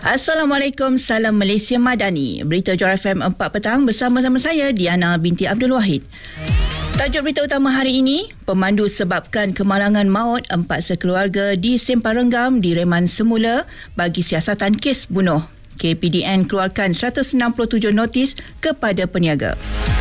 Assalamualaikum, salam Malaysia Madani. Berita Johor FM 4 petang bersama-sama saya Diana binti Abdul Wahid. Tajuk berita utama hari ini, pemandu sebabkan kemalangan maut 4 sekeluarga di Sempang Renggam direman semula bagi siasatan kes bunuh. KPDN keluarkan 167 notis kepada peniaga.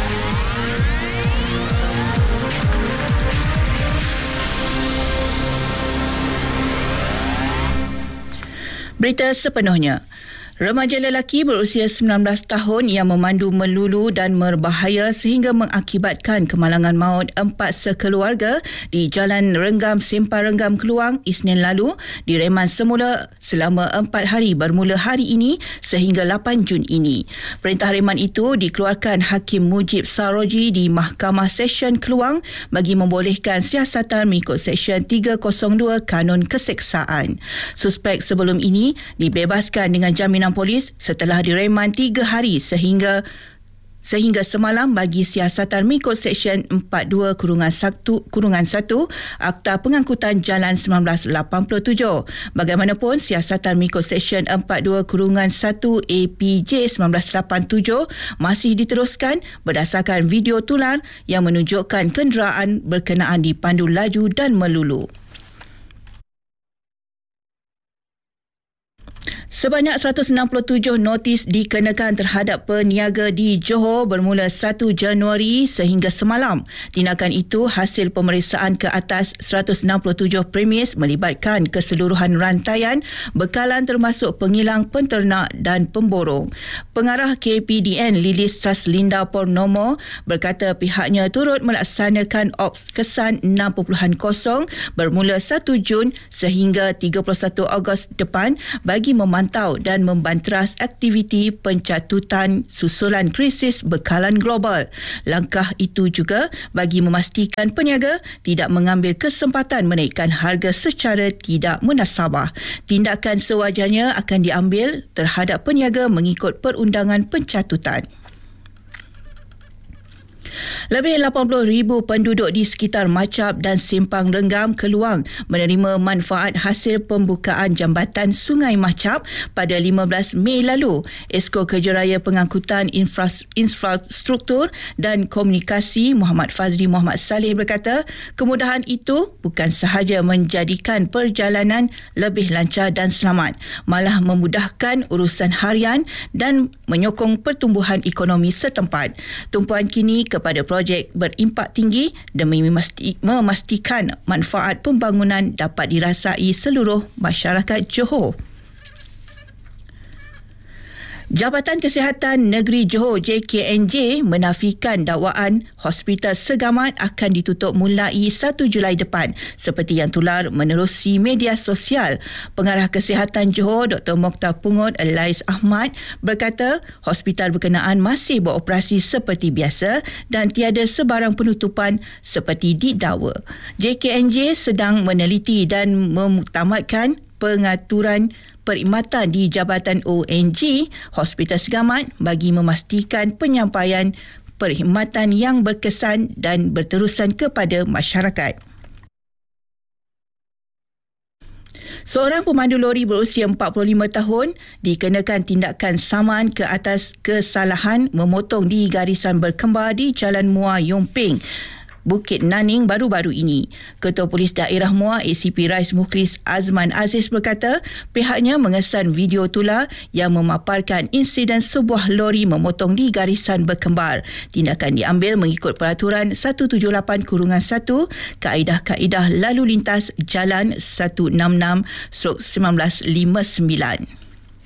Berita sepenuhnya. Remaja lelaki berusia 19 tahun yang memandu melulu dan berbahaya sehingga mengakibatkan kemalangan maut 4 sekeluarga di Jalan Renggam, Sempang Renggam, Keluang, Isnin lalu direman semula selama 4 hari bermula hari ini sehingga 8 Jun ini. Perintah reman itu dikeluarkan Hakim Mujib Saroji di Mahkamah Session Keluang bagi membolehkan siasatan mengikut Seksyen 302 Kanun Keseksaan. Suspek sebelum ini dibebaskan dengan jaminan polis setelah direman 3 hari sehingga semalam bagi siasatan mengikut Seksyen 42-1 Akta Pengangkutan Jalan 1987. Bagaimanapun, siasatan mengikut Seksyen 42-1 APJ 1987 masih diteruskan berdasarkan video tular yang menunjukkan kenderaan berkenaan dipandu laju dan melulu. Sebanyak 167 notis dikenakan terhadap peniaga di Johor bermula 1 Januari sehingga semalam. Tindakan itu hasil pemeriksaan ke atas 167 premis melibatkan keseluruhan rantaian bekalan termasuk pengilang, penternak dan pemborong. Pengarah KPDN Lilis Saslinda Purnomo berkata pihaknya turut melaksanakan Ops Kesan 6.0 bermula 1 Jun sehingga 31 Ogos depan bagi memantau dan membanteras aktiviti pencatutan susulan krisis bekalan global. Langkah itu juga bagi memastikan peniaga tidak mengambil kesempatan menaikkan harga secara tidak munasabah. Tindakan sewajarnya akan diambil terhadap peniaga mengikut perundangan pencatutan. Lebih 80,000 penduduk di sekitar Macap dan Sempang Renggam, Keluang menerima manfaat hasil pembukaan jambatan Sungai Macap pada 15 Mei lalu. Esko Kejuaraya Pengangkutan Infrastruktur dan Komunikasi Muhammad Fazli Muhammad Saleh berkata, kemudahan itu bukan sahaja menjadikan perjalanan lebih lancar dan selamat, malah memudahkan urusan harian dan menyokong pertumbuhan ekonomi setempat. Tumpuan kini kepada projek berimpak tinggi demi memastikan manfaat pembangunan dapat dirasai seluruh masyarakat Johor. Jabatan Kesihatan Negeri Johor JKNJ menafikan dakwaan Hospital Segamat akan ditutup mulai 1 Julai depan seperti yang tular menerusi media sosial. Pengarah Kesihatan Johor Dr. Mokhtar Pungut Elais Ahmad berkata hospital berkenaan masih beroperasi seperti biasa dan tiada sebarang penutupan seperti didakwa. JKNJ sedang meneliti dan memutamatkan pengaturan perkhidmatan di Jabatan ONG Hospital Segamat bagi memastikan penyampaian perkhidmatan yang berkesan dan berterusan kepada masyarakat. Seorang pemandu lori berusia 45 tahun dikenakan tindakan saman ke atas kesalahan memotong di garisan berkembar di Jalan Muar Yomping, Bukit Naning baru-baru ini. Ketua Polis Daerah Muar ACP Rais Mukhlis Azman Aziz berkata pihaknya mengesan video tular yang memaparkan insiden sebuah lori memotong di garisan berkembar. Tindakan diambil mengikut peraturan 178-1 Kaedah-Kaedah Lalu Lintas Jalan 166/1959.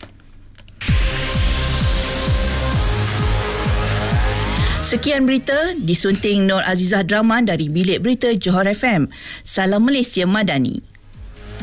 Sekian berita disunting Nur Azizah Draman dari Bilik Berita Johor FM. Salam Malaysia Madani.